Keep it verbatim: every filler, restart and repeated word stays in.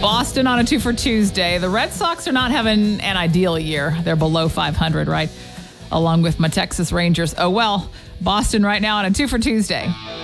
Boston on a two for Tuesday. The Red Sox are not having an ideal year. They're below five hundred, right? Along with my Texas Rangers. Oh, well, Boston right now on a two for Tuesday.